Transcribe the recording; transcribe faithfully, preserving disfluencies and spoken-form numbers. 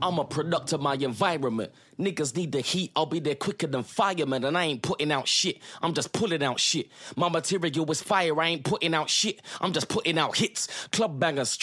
I'm a product of my environment. Niggas need the heat, I'll be there quicker than firemen. And I ain't putting out shit, I'm just pulling out shit. My material is fire, I ain't putting out shit, I'm just putting out hits. Club bangers,